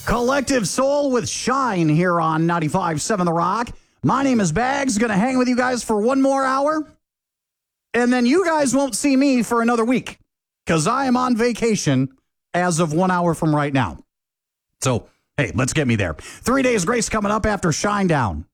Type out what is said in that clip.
Collective Soul with Shine here on 95.7 The Rock. My name is Bags. Going to hang with you guys for one more hour. And then you guys won't see me for another week because I am on vacation as of 1 hour from right now. So, hey, let's get me there. 3 days grace coming up after Shinedown.